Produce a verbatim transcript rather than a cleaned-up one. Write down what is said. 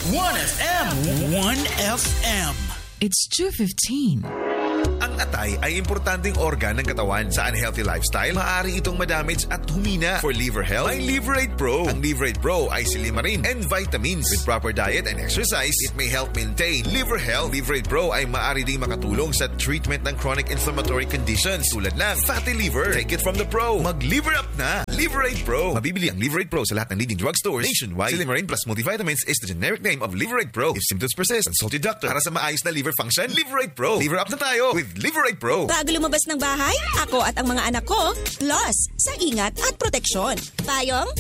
one F M. one F M. It's two fifteen. Ang atay ay importanteng organ ng katawan. Sa unhealthy lifestyle, maaari itong madamage at humina. For liver health, may Liverate Pro. Ang Liverate Pro ay silimarin and vitamins. With proper diet and exercise, it may help maintain liver health. Liverate Pro ay maaari ding makatulong sa treatment ng chronic inflammatory conditions tulad ng fatty liver. Take it from the pro. Mag-liver up na. Liverate Pro. Mabibili ang Liverate Pro sa lahat ng leading drugstores nationwide. Silimarin plus multivitamins is the generic name of Liverate Pro. If symptoms persist, consult your doctor. Para sa maayos na liver function, Liverate Pro. Liver up na tayo with Liverate Pro. Bago lumabas ng bahay, ako at ang mga anak ko, plus sa ingat at proteksyon. Payong